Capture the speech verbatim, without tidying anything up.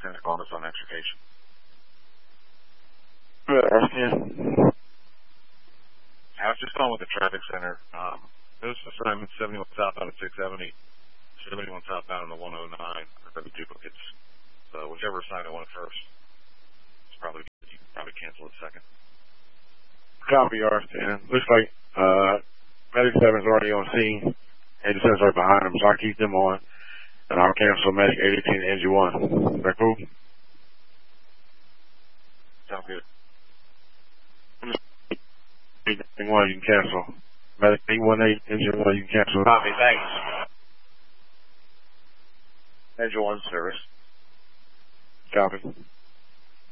Santa Columbus on extrication. Yeah. I was just on with the traffic center. Um, it was assignment seventy-one southbound at six seventy, seventy-one southbound on the one oh nine. There'll be duplicates. So whichever assignment went first, it's probably you can probably cancel it second. Copy, Arstan. Looks like uh, Medic seven's already on scene. eighty-seven's right behind him, so I'll keep them on. And I'll cancel Medic eight eighteen and Engine one. Is that cool? Sounds good. eight one you can cancel. Medic eight one eight, Engine one you can cancel. Copy, thanks. Engine one service. Copy.